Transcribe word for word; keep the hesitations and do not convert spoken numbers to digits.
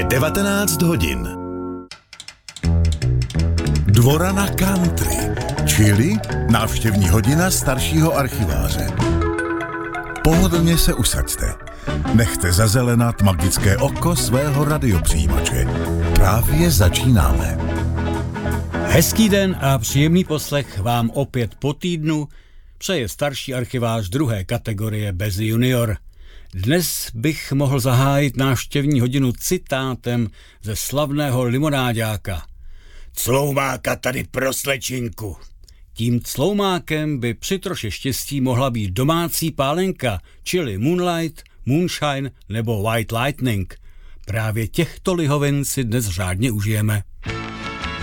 Je devatenáct hodin. Dvorana country, čili návštěvní hodina staršího archiváře. Pohodlně se usaďte. Nechte zazelenat magické oko svého radiopřijímače. Právě začínáme. Hezký den a příjemný poslech vám opět po týdnu přeje starší archivář druhé kategorie bez junior. Dnes bych mohl zahájit návštěvní hodinu citátem ze slavného limonáďáka. Cloumáka tady pro slečinku. Tím cloumákem by při troše štěstí mohla být domácí pálenka, čili Moonlight, Moonshine nebo White Lightning. Právě těchto lihovin si dnes řádně užijeme.